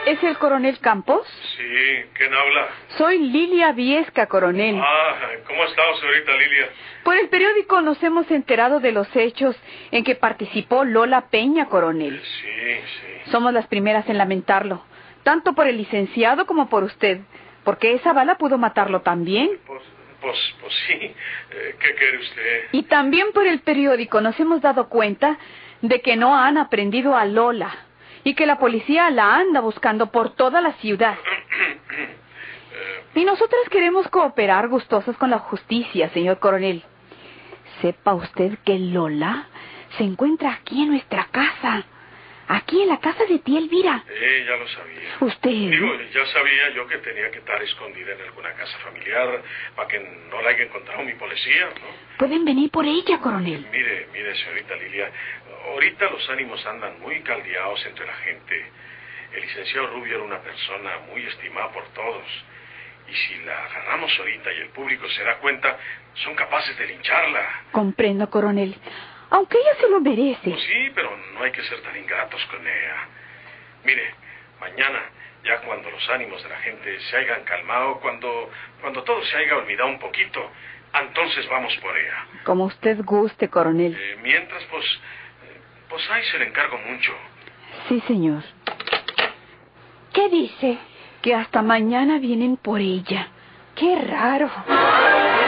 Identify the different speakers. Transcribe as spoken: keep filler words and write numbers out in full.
Speaker 1: ¿Es el coronel Campos?
Speaker 2: Sí, ¿quién habla?
Speaker 1: Soy Lilia Viesca, coronel.
Speaker 2: Ah, ¿cómo está, señorita Lilia?
Speaker 1: Por el periódico nos hemos enterado de los hechos en que participó Lola Peña, coronel.
Speaker 2: Sí, sí.
Speaker 1: Somos las primeras en lamentarlo, tanto por el licenciado como por usted, porque esa bala pudo matarlo también.
Speaker 2: Pues, pues, pues sí. Eh, ¿Qué quiere usted?
Speaker 1: Y también por el periódico nos hemos dado cuenta de que no han aprendido a Lola y que la policía la anda buscando por toda la ciudad. Y nosotras queremos cooperar gustosas con la justicia, señor coronel. Sepa usted que Lola se encuentra aquí en nuestra casa. Aquí en la casa de tía Elvira.
Speaker 2: Eh, ya lo sabía.
Speaker 1: ¿Usted?
Speaker 2: Digo, ya sabía yo que tenía que estar escondida en alguna casa familiar para que no la haya encontrado mi policía, ¿no?
Speaker 1: Pueden venir por ella, coronel.
Speaker 2: Mire, mire, señorita Lilia, ahorita los ánimos andan muy caldeados entre la gente. El licenciado Rubio era una persona muy estimada por todos. Y si la agarramos ahorita y el público se da cuenta, son capaces de lincharla.
Speaker 1: Comprendo, coronel. Aunque ella se lo merece.
Speaker 2: Pues sí, pero no hay que ser tan ingratos con ella. Mire, mañana, ya cuando los ánimos de la gente se hayan calmado, cuando, cuando todo se haya olvidado un poquito, entonces vamos por ella.
Speaker 1: Como usted guste, coronel.
Speaker 2: Eh, mientras, pues, eh, pues ahí se le encargo mucho.
Speaker 1: Sí, señor.
Speaker 3: ¿Qué dice?
Speaker 1: Que hasta mañana vienen por ella. ¡Qué raro!